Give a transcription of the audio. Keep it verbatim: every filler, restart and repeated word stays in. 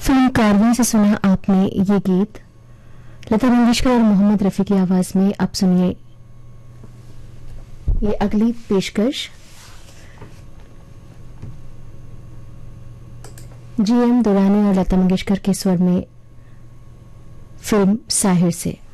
Film कारवां से सुना आपने ये गीत। लता मंगेशकर और मोहम्मद रफी की आवाज में। अब सुनिए ये अगली पेशकश जी एम दुरानी और लता मंगेशकर के स्वर में फिल्म साहिर से।